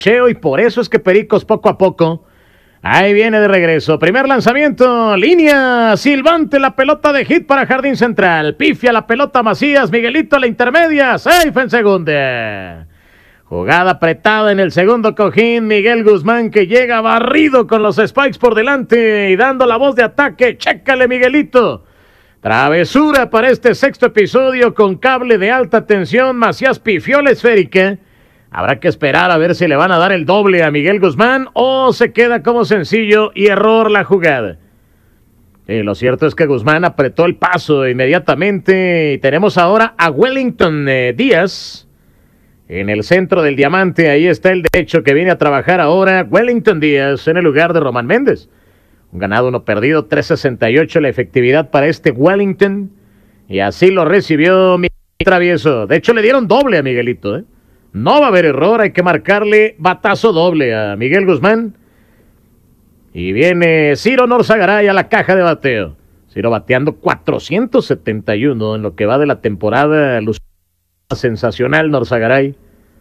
y por eso es que Pericos poco a poco ahí viene de regreso. Primer lanzamiento, línea, silbante, la pelota de hit para Jardín Central. Pifia la pelota Macías, Miguelito a la intermedia, safe en segunda. Jugada apretada en el segundo cojín, Miguel Guzmán que llega barrido con los spikes por delante y dando la voz de ataque. Chécale, Miguelito. Travesura para este sexto episodio con cable de alta tensión. Macías pifió la esférica. Habrá que esperar a ver si le van a dar el doble a Miguel Guzmán o se queda como sencillo y error la jugada. Lo cierto es que Guzmán apretó el paso inmediatamente y tenemos ahora a Wellington Díaz en el centro del diamante. Ahí está el derecho que viene a trabajar ahora Wellington Díaz en el lugar de Román Méndez. Un ganado, uno perdido, 3.68 la efectividad para este Wellington y así lo recibió Miguel Travieso. De hecho le dieron doble a Miguelito, No va a haber error, hay que marcarle batazo doble a Miguel Guzmán. Y viene Ciro Norzagaray a la caja de bateo. Ciro bateando 471 en lo que va de la temporada. Sensacional Norzagaray.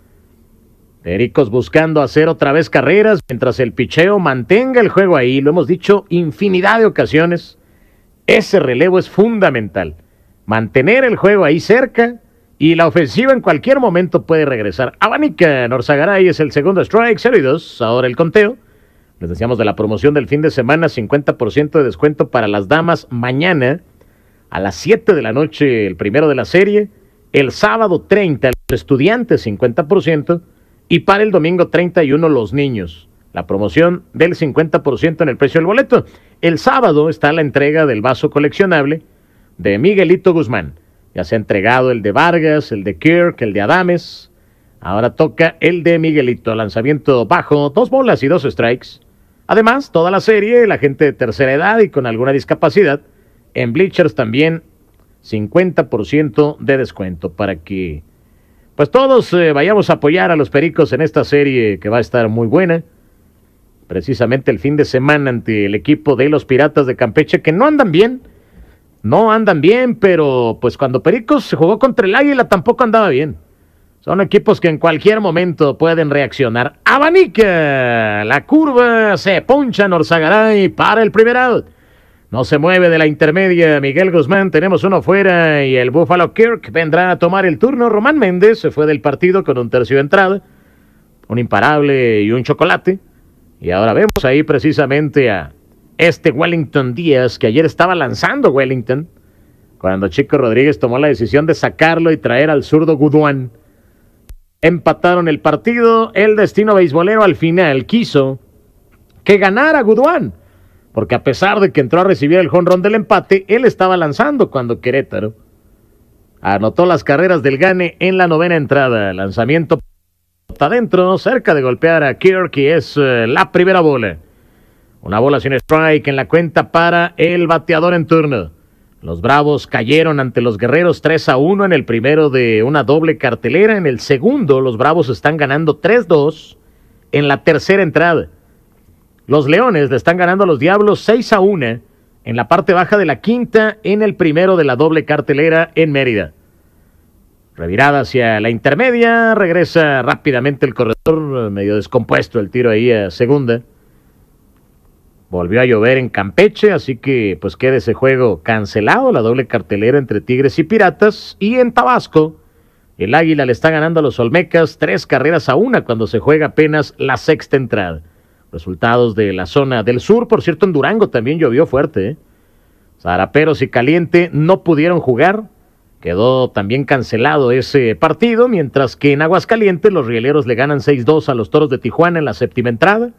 Pericos buscando hacer otra vez carreras mientras el picheo mantenga el juego ahí. Lo hemos dicho infinidad de ocasiones. Ese relevo es fundamental. Mantener el juego ahí cerca. Y la ofensiva en cualquier momento puede regresar. Abanica Norzagaray es el segundo strike, 0-2. Ahora el conteo. Les decíamos de la promoción del fin de semana, 50% de descuento para las damas mañana a las 7 de la noche, el primero de la serie. El sábado 30, los estudiantes 50%. Y para el domingo 31, los niños. La promoción del 50% en el precio del boleto. El sábado está la entrega del vaso coleccionable de Miguelito Guzmán. Ya se ha entregado el de Vargas, el de Kirk, el de Adames. Ahora toca el de Miguelito. Lanzamiento bajo, 2 bolas y 2 strikes. Además, toda la serie, la gente de tercera edad y con alguna discapacidad. En Bleachers también, 50% de descuento para que pues todos vayamos a apoyar a los Pericos en esta serie que va a estar muy buena. Precisamente el fin de semana ante el equipo de los Piratas de Campeche que no andan bien. No andan bien, pero pues cuando Pericos se jugó contra el Águila tampoco andaba bien. Son equipos que en cualquier momento pueden reaccionar. Abanica, la curva, se poncha Norzagaray para el primer out. No se mueve de la intermedia Miguel Guzmán, tenemos uno fuera y el Buffalo Kirk vendrá a tomar el turno. Román Méndez se fue del partido con un tercio de entrada, un imparable y un chocolate. Y ahora vemos ahí precisamente a este Wellington Díaz, que ayer estaba lanzando Wellington, cuando Chico Rodríguez tomó la decisión de sacarlo y traer al zurdo Guduán. Empataron el partido, el destino beisbolero al final quiso que ganara Guduán, porque a pesar de que entró a recibir el jonrón del empate, él estaba lanzando cuando Querétaro anotó las carreras del gane en la novena entrada. Lanzamiento adentro, cerca de golpear a Kirk y es la primera bola. Una bola sin strike en la cuenta para el bateador en turno. Los Bravos cayeron ante los Guerreros 3-1 en el primero de una doble cartelera. En el segundo, los Bravos están ganando 3-2 en la tercera entrada. Los Leones le están ganando a los Diablos 6-1 en la parte baja de la quinta en el primero de la doble cartelera en Mérida. Revirada hacia la intermedia, regresa rápidamente el corredor, medio descompuesto el tiro ahí a segunda. Volvió a llover en Campeche, así que pues queda ese juego cancelado, la doble cartelera entre Tigres y Piratas. Y en Tabasco, el Águila le está ganando a los Olmecas 3-1 cuando se juega apenas la sexta entrada. Resultados de la zona del sur, por cierto en Durango también llovió fuerte. Zaraperos y Caliente no pudieron jugar, quedó también cancelado ese partido, mientras que en Aguascalientes los rieleros le ganan 6-2 a los Toros de Tijuana en la séptima entrada.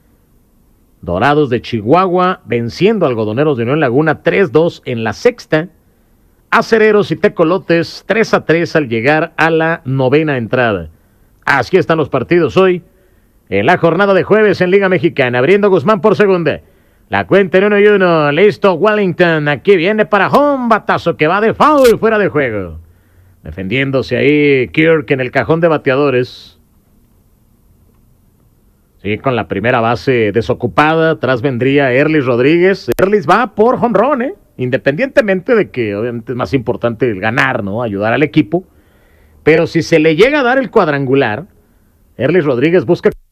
Dorados de Chihuahua venciendo a Algodoneros de Unión Laguna 3-2 en la sexta. Acereros y Tecolotes 3-3 al llegar a la novena entrada. Así están los partidos hoy en la jornada de jueves en Liga Mexicana. Abriendo Guzmán por segunda. La cuenta en 1-1. Listo Wellington. Aquí viene para home. Batazo que va de foul fuera de juego. Defendiéndose ahí Kirk en el cajón de bateadores. Sí, con la primera base desocupada, atrás vendría Erlis Rodríguez. Erlis va por jonrón, independientemente de que obviamente es más importante el ganar, ¿no? Ayudar al equipo. Pero si se le llega a dar el cuadrangular, Erlis Rodríguez busca